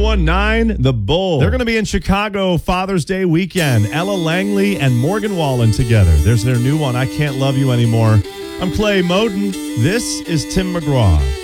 1019 The Bull. They're going to be in Chicago Father's Day weekend. Ella Langley and Morgan Wallen together. There's their new one, I Can't Love You Anymore. I'm Clay Moden. This is Tim McGraw.